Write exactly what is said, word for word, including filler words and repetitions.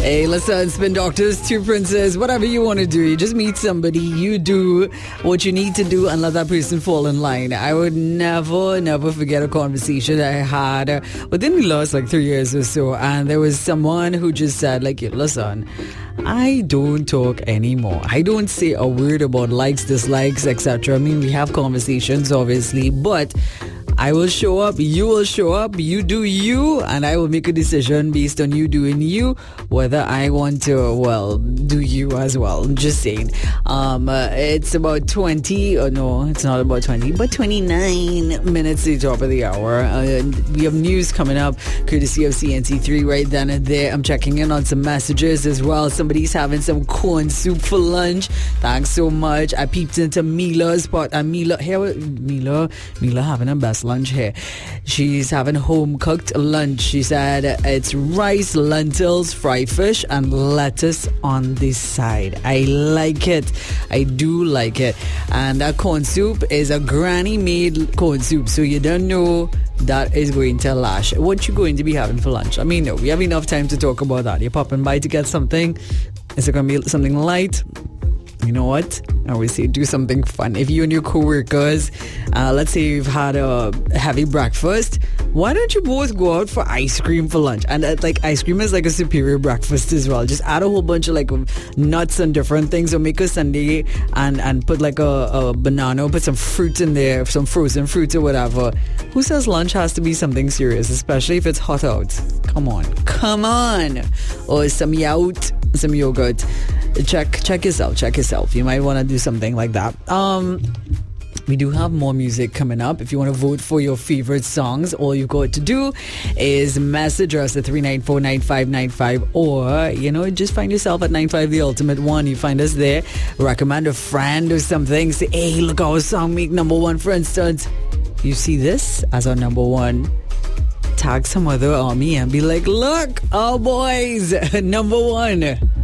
Hey, listen, spin doctors, two princes, whatever you want to do. You just meet somebody, you do what you need to do and let that person fall in line. I would never, never forget a conversation I had within the last like three years or so. And there was someone who just said, like, listen, I don't talk anymore. I don't say a word about likes, dislikes, et cetera. I mean, we have conversations, obviously, but I will show up, you will show up, you do you, and I will make a decision based on you doing you, whether I want to, well, do you as well. I'm just saying. Um, uh, it's about twenty, or no, it's not about twenty, but twenty-nine minutes to the top of the hour. Uh, we have news coming up, courtesy of C N C three right then and there. I'm checking in on some messages as well. Somebody's having some corn soup for lunch. Thanks so much. I peeped into Mila's spot. And Mila, here, Mila, Mila having her best lunch here. She's having home cooked lunch. She said it's rice, lentils, fried fish, and lettuce on the side. I like it. I do like it. And that corn soup is a granny made corn soup, so you don't know that is going to lash. What you going to be having for lunch? I mean, no, we have enough time to talk about that. You're popping by to get something. Is it going to be something light? You know what? I always say do something fun. If you and your co-workers, uh, let's say you've had a heavy breakfast, why don't you both go out for ice cream for lunch? And uh, like ice cream is like a superior breakfast as well. Just add a whole bunch of like nuts and different things, or make a sundae and, and put like a, a banana, put some fruit in there, some frozen fruit or whatever. Who says lunch has to be something serious, especially if it's hot out? Come on. Come on. Or some yaourt, some yogurt. Check check yourself, check yourself. You might want to do something like that. Um, we do have more music coming up. If you want to vote for your favorite songs, all you've got to do is message us at three nine four nine five nine five, or, you know, just find yourself at nine five The Ultimate One. You find us there. Recommend a friend or something. Say, hey, look, our song make number one, for instance. You see this as our number one. Tag some other army and be like, look, our boys, number one.